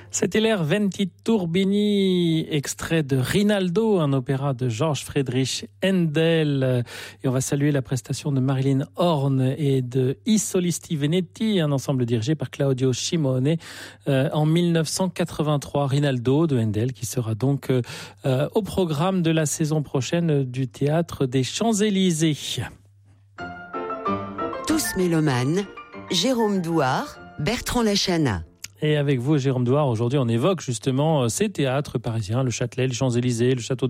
C'était l'air Venti Turbini, extrait de Rinaldo, un opéra de Georg Friedrich Händel. Et on va saluer la prestation de Marilyn Horn et de I Solisti Venetti, un ensemble dirigé par Claudio Scimone en 1983. Rinaldo de Händel qui sera donc au programme de la saison prochaine du Théâtre des Champs-Élysées. Tous mélomanes, Jérôme Douard, Bertrand Lachana. Et avec vous, Jérôme Douard, aujourd'hui on évoque justement ces théâtres parisiens, le Châtelet, les Champs-Élysées, le Château